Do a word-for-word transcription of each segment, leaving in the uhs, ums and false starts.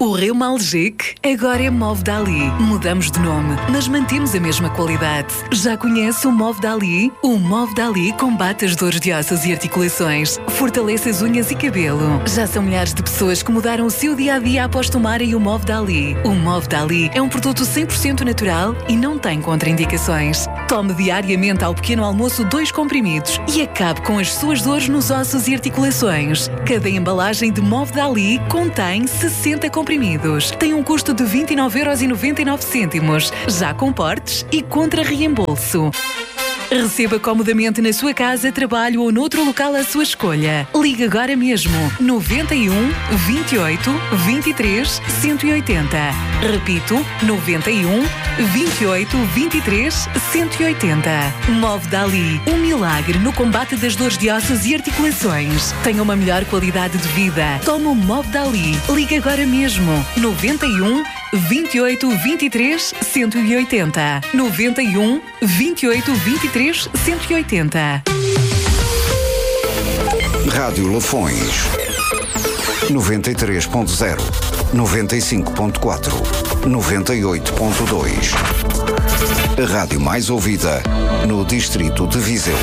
O Reumalgic agora é Movdali. Mudamos de nome, mas mantemos a mesma qualidade. Já conhece o Movdali? O Movdali combate as dores de ossos e articulações, fortalece as unhas e cabelo. Já são milhares de pessoas que mudaram o seu dia-a-dia após tomarem o Movdali. O Movdali é um produto cem por cento natural e não tem contraindicações. Tome diariamente ao pequeno almoço dois comprimidos e acabe com as suas dores nos ossos e articulações. Cada embalagem de Movdali contém sessenta comprimidos. Tem um custo de vinte e nove euros e noventa e nove cêntimos, já com portes e contra reembolso. Receba comodamente na sua casa, trabalho ou noutro local à sua escolha. Ligue agora mesmo. noventa e um, vinte e oito, vinte e três, cento e oitenta. Repito, noventa e um, vinte e oito, vinte e três, cento e oitenta. Movdali, um milagre no combate das dores de ossos e articulações. Tenha uma melhor qualidade de vida. Tome o Movdali. Ligue agora mesmo. noventa e um, vinte e oito, vinte e três, cento e oitenta. noventa e um, vinte e oito, vinte e três, cento e oitenta. Rádio Lafões noventa e três ponto zero, noventa e cinco ponto quatro, noventa e oito ponto dois. A rádio mais ouvida no distrito de Viseu.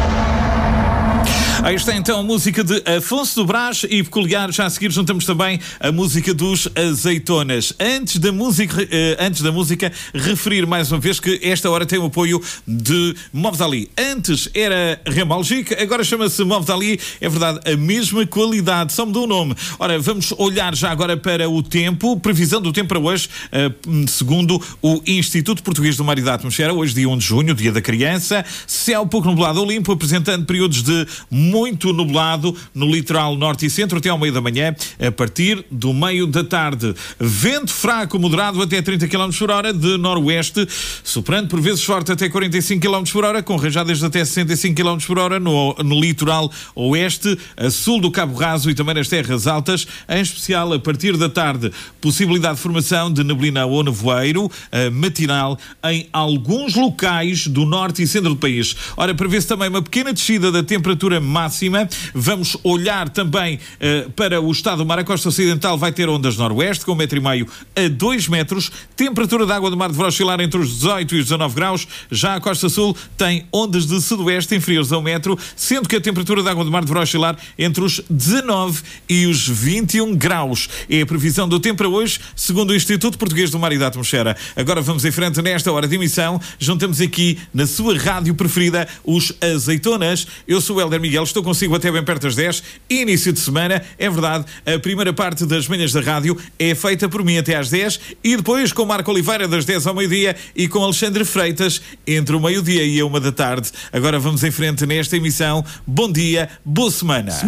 Aí está então a música de Afonso do Brás e Peculiar. Já a seguir juntamos também a música dos Azeitonas. Antes da música, eh, antes da música referir mais uma vez que esta hora tem o apoio de Movdali. Antes era Reumalgic, agora chama-se Movdali. É verdade, a mesma qualidade, só mudou o nome. Ora, vamos olhar já agora para o tempo. Previsão do tempo para hoje, eh, segundo o Instituto Português do Mar e da Atmosfera. Hoje, dia um de junho, dia da criança. Céu pouco nublado ou limpo, apresentando períodos de muito nublado no litoral norte e centro até ao meio da manhã, a partir do meio da tarde. Vento fraco moderado até trinta quilómetros por hora de noroeste, soprando por vezes forte até quarenta e cinco quilómetros por hora, com rajadas de até sessenta e cinco quilómetros por hora no, no litoral oeste, a sul do Cabo Raso e também nas terras altas, em especial a partir da tarde. Possibilidade de formação de neblina ou nevoeiro uh, matinal em alguns locais do norte e centro do país. Ora, prevê-se também uma pequena descida da temperatura máxima. Vamos olhar também uh, para o estado do mar. A costa ocidental vai ter ondas noroeste, com um metro e meio a dois metros. Temperatura da água do mar deverá oscilar entre os dezoito e os dezanove graus. Já a costa sul tem ondas de sudoeste inferiores a um metro, sendo que a temperatura da água do mar deverá oscilar entre os dezanove e os vinte e um graus. É a previsão do tempo para hoje, segundo o Instituto Português do Mar e da Atmosfera. Agora vamos em frente nesta hora de emissão. Juntamos aqui na sua rádio preferida os Azeitonas. Eu sou o Hélder Miguel, estou consigo até bem perto das dez, início de semana. É verdade, a primeira parte das manhãs da rádio é feita por mim até às dez e depois com Marco Oliveira das dez ao meio-dia e com Alexandre Freitas entre o meio-dia e a uma da tarde. Agora vamos em frente nesta emissão. Bom dia, boa semana.